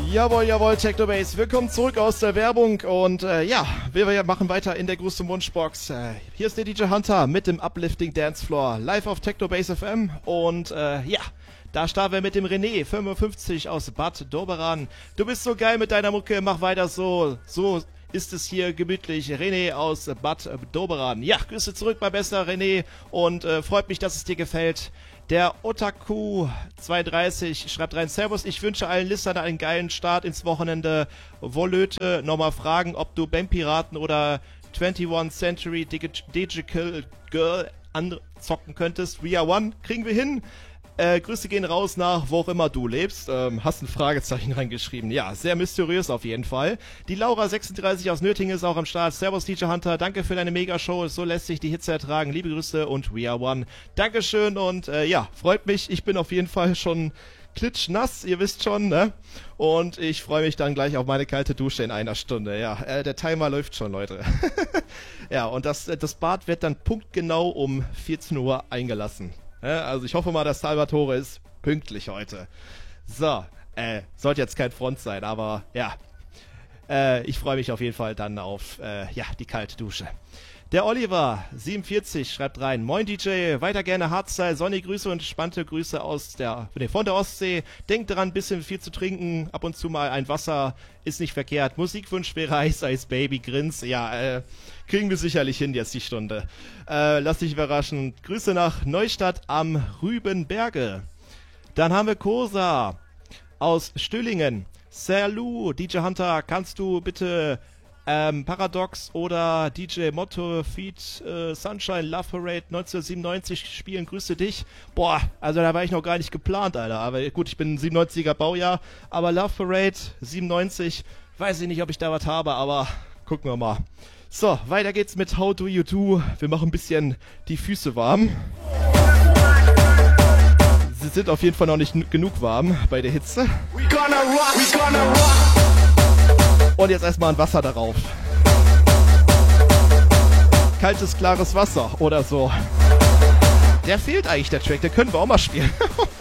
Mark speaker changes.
Speaker 1: Jawohl, jawohl, Technobase. Willkommen zurück aus der Werbung und wir machen weiter in der größten Wunschbox. Hier ist der DJ Hunter mit dem Uplifting Dancefloor live auf Technobase FM und da starten wir mit dem René 55 aus Bad Doberan. Du bist so geil mit deiner Mucke, mach weiter so. So ist es hier gemütlich. René aus Bad Doberan. Ja, Grüße zurück, mein bester René und freut mich, dass es dir gefällt. Der Otaku32 schreibt rein: Servus, ich wünsche allen Listern einen geilen Start ins Wochenende. Wollöte nochmal fragen, ob du Bandpiraten oder 21st Century Digital Girl anzocken könntest. We are one, kriegen wir hin. Grüße gehen raus nach wo auch immer du lebst. Hast ein Fragezeichen reingeschrieben. Ja, sehr mysteriös auf jeden Fall. Die Laura36 aus Nürtingen ist auch am Start. Servus DJ Hunter, danke für deine Megashow. So lässt sich die Hitze ertragen. Liebe Grüße und We are one. Dankeschön und freut mich. Ich bin auf jeden Fall schon klitschnass, ihr wisst schon, ne? Und ich freue mich dann gleich auf meine kalte Dusche in einer Stunde. Ja, der Timer läuft schon, Leute. Ja, und das Bad wird dann punktgenau um 14 Uhr eingelassen. Also ich hoffe mal, dass Salvatore ist pünktlich heute. So, sollte jetzt kein Front sein, aber ja. Ich freue mich auf jeden Fall dann auf die kalte Dusche. Der Oliver 47 schreibt rein: Moin DJ, weiter gerne Hardstyle, sonnige Grüße und spannende Grüße von der Ostsee. Denkt dran, bisschen viel zu trinken, ab und zu mal ein Wasser ist nicht verkehrt. Musikwunsch wäre Ice Ice Baby, Grins. Ja, kriegen wir sicherlich hin jetzt die Stunde. Lass dich überraschen. Grüße nach Neustadt am Rübenberge. Dann haben wir Kosa aus Stühlingen. Salut, DJ Hunter, kannst du bitte Paradox oder DJ Motto Feed Sunshine Love Parade 1997 spielen? Grüße dich. Boah, also da war ich noch gar nicht geplant, Alter. Aber gut, ich bin ein 97er Baujahr, aber Love Parade 97, weiß ich nicht, ob ich da was habe, aber gucken wir mal. So, weiter geht's mit How Do You Do. Wir machen ein bisschen die Füße warm. Sie sind auf jeden Fall noch nicht genug warm bei der Hitze. We gonna rock. Und jetzt erstmal ein Wasser darauf. Kaltes, klares Wasser oder so. Der fehlt eigentlich, der Track. Den können wir auch mal spielen.